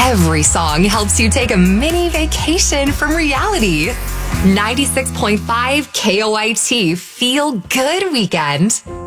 every song helps you take a mini vacation from reality. 96.5 KOIT Feel Good Weekend.